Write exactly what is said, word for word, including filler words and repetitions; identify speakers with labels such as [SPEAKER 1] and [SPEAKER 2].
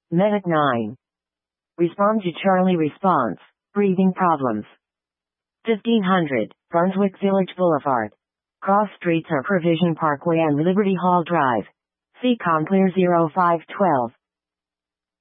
[SPEAKER 1] Medic nine. Respond to Charlie response. Breathing problems. fifteen hundred, Brunswick Village Boulevard. Cross streets are Provision Parkway and Liberty Hall Drive. C COM clear zero five one two.